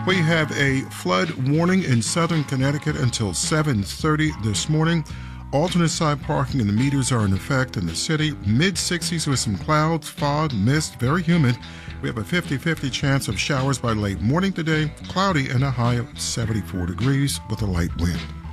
We have a flood warning in southern Connecticut until 7:30 this morning. Alternate side parking and the meters are in effect in the city. Mid-60s with some clouds, fog, mist, very humid. We have a 50-50 chance of showers by late morning today. Cloudy and a high of 74 degrees with a light wind.